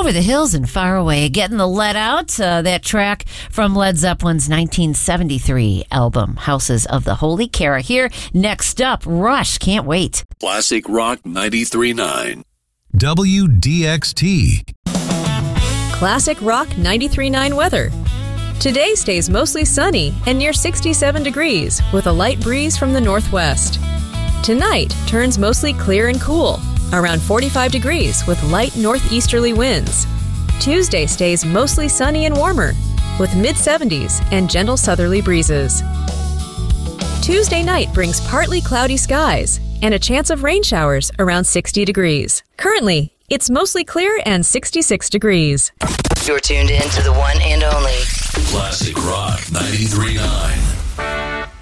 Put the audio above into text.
Over the Hills and Far Away, Getting the Lead Out, that track from Led Zeppelin's 1973 album, Houses of the Holy. Kara here. Next up, Rush, Can't Wait. Classic Rock 93.9. WDXT. Classic Rock 93.9 weather. Today stays mostly sunny and near 67 degrees with a light breeze from the northwest. Tonight turns mostly clear and cool, around 45 degrees with light northeasterly winds. Tuesday stays mostly sunny and warmer with mid-70s and gentle southerly breezes. Tuesday night brings partly cloudy skies and a chance of rain showers around 60 degrees. Currently, it's mostly clear and 66 degrees. You're tuned in to the one and only Classic Rock 93.9.